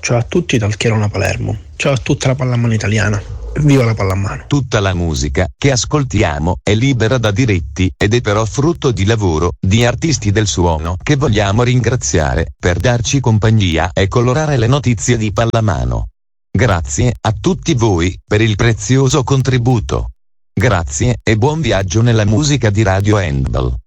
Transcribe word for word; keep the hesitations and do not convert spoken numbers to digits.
Ciao a tutti dal Chierona Palermo. Ciao a tutta la pallamano italiana. Viva la pallamano. Tutta la musica che ascoltiamo è libera da diritti ed è però frutto di lavoro di artisti del suono che vogliamo ringraziare per darci compagnia e colorare le notizie di pallamano. Grazie a tutti voi per il prezioso contributo. Grazie e buon viaggio nella musica di Radio Handball.